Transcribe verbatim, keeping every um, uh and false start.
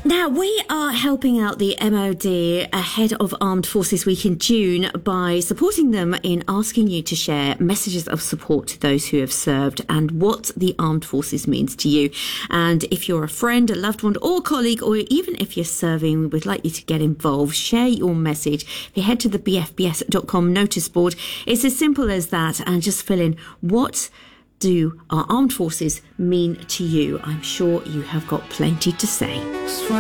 Now, we are helping out the M O D ahead of Armed Forces Week in June by supporting them in asking you to share messages of support to those who have served and what the Armed Forces means to you. And if you're a friend, a loved one or colleague, or even if you're serving, we would like you to get involved. Share your message. If you head to the b f b s dot com notice board, it's as simple as that, and just fill in what do our armed forces mean to you. I'm sure you have got plenty to say.